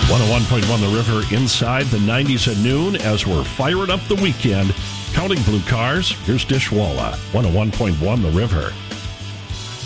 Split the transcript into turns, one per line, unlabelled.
101.1 The River inside the 90s at noon as we're firing up the weekend. Counting blue cars, here's Dishwalla. 101.1 The River.